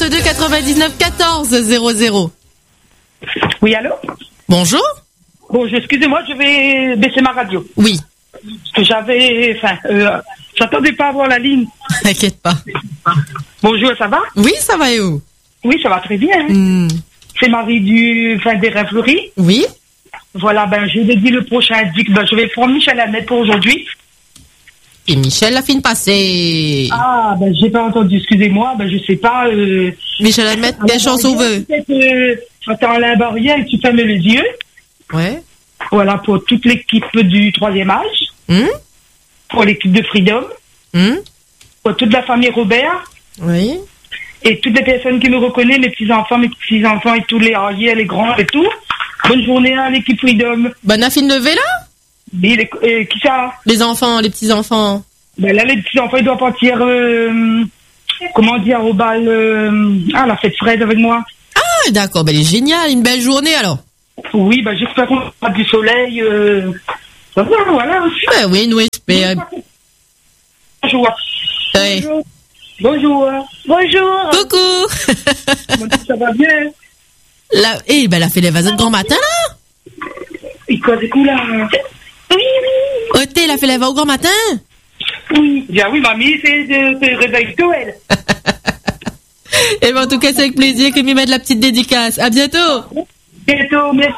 02 99 14 00. Oui, allô? Bonjour. Bonjour, excusez-moi, je vais baisser ma radio. Oui. Parce que j'attendais pas à avoir la ligne. T'inquiète pas. Bonjour, ça va? Oui, ça va et où? Oui, ça va très bien. C'est Marie des rêveries. Oui. Voilà, je vous ai dit le prochain disque. Je vais prendre Michel Hammet pour aujourd'hui. Et Michel la fine passée. Ah, j'ai pas entendu, excusez-moi, je sais pas. Michel Hammet, quelle chanson veut? Attends, Alain Barrière et tu fermes les yeux. Ouais. Voilà, pour toute l'équipe du 3e âge. Pour l'équipe de Freedom. Pour toute la famille Robert. Oui. Et toutes les personnes qui me reconnaissent, mes petits-enfants et tous les arrières, les grands et tout. Bonne journée à l'équipe Freedom. Nafine levé là? Qui ça? Les enfants, les petits-enfants. Là, les petits-enfants, ils doivent partir, au bal, la fête fraise avec moi. Ah, d'accord, elle est géniale, une belle journée alors. Oui, j'espère qu'on aura du soleil, ça va, voilà. Oui, nous espérons. Bonjour. Ouais. Bonjour. Bonjour. Coucou. Ça va bien? Elle a fait les vases de grand matin là. Il cause là. Oui. Oté, elle a fait les vases au grand matin. Oui. Bien oui, mamie, c'est réveil Noël. Et en tout cas, c'est avec plaisir que m'y met de la petite dédicace. À bientôt. Bientôt, merci.